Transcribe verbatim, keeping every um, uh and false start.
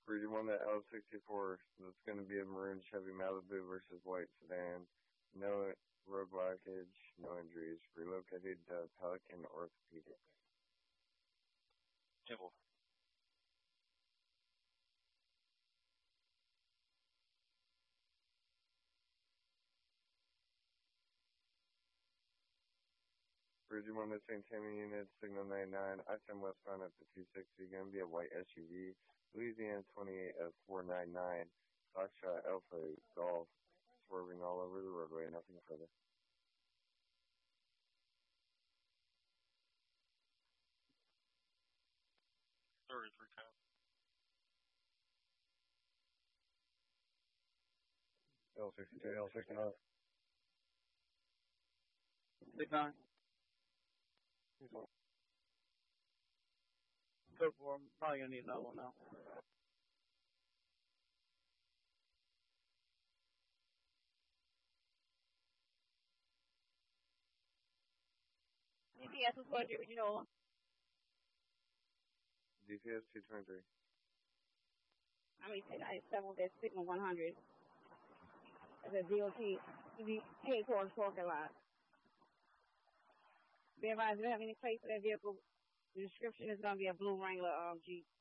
Three one to L sixty-four. That's going to be a maroon Chevy Malibu versus white sedan. No road blockage, no injuries. Relocated to Pelican Orthopedic. Temple. Bridge one to Saint Tammany unit, signal ninety-nine. I ten westbound at the two sixty. Going to be a white S U V. Louisiana twenty-eight F four ninety-nine. Foxtrot Alpha Golf. Swerving all over the roadway. Nothing further. thirty-three count. L sixty-two, L sixty-nine. sixty-nine. Go for him. Probably gonna need another one now. D P S was what you know. D P S two twenty-three. I mean, I seven that signal one hundred. That's a D O T headquarters parking lot. Be advised, if you have any place for that vehicle, the description is going to be a blue Wrangler um, Jeep.